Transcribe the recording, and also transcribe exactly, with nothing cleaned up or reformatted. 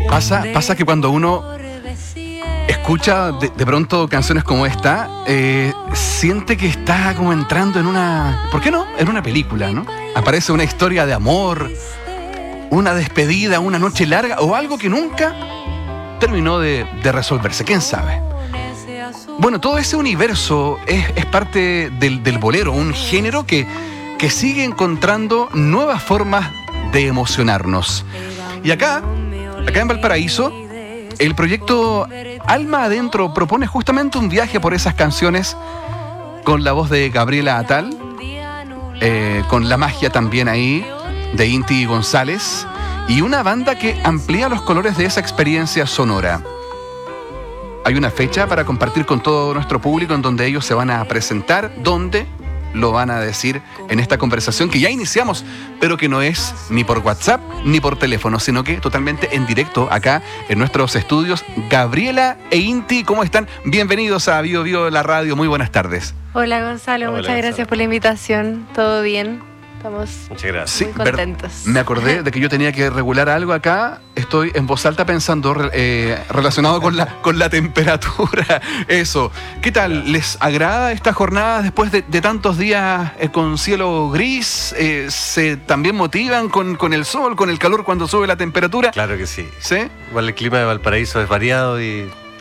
Pasa, pasa que cuando uno escucha de, de pronto canciones como esta, eh, siente que está como entrando en una... ¿Por qué no? En una película, ¿no? Aparece una historia de amor, una despedida, una noche larga o algo que nunca terminó de, de resolverse. ¿Quién sabe? Bueno, todo ese universo es, es parte del, del bolero, un género que, que sigue encontrando nuevas formas de emocionarnos. Y acá, acá en Valparaíso, el proyecto Alma Adentro propone justamente un viaje por esas canciones con la voz de Gabriela Attal, eh, con la magia también ahí de Inti González y una banda que amplía los colores de esa experiencia sonora. Hay una fecha para compartir con todo nuestro público en donde ellos se van a presentar, donde lo van a decir en esta conversación que ya iniciamos, pero que no es ni por WhatsApp ni por teléfono, sino que totalmente en directo acá en nuestros estudios. Gabriela e Inti, ¿cómo están? Bienvenidos a Bio Bio la radio, muy buenas tardes. Hola Gonzalo, Hola, muchas Gonzalo. gracias por la invitación, ¿todo bien? Estamos Muchas gracias. Sí, muy contentos. ver- me acordé de que yo tenía que regular algo acá. Estoy en voz alta pensando eh, relacionado con la, con la temperatura. Eso. ¿Qué tal? ¿Les agrada esta jornada después de, de tantos días eh, con cielo gris? Eh, ¿Se también motivan con, con el sol, con el calor cuando sube la temperatura? Claro que sí. ¿Sí? Igual el clima de Valparaíso es variado y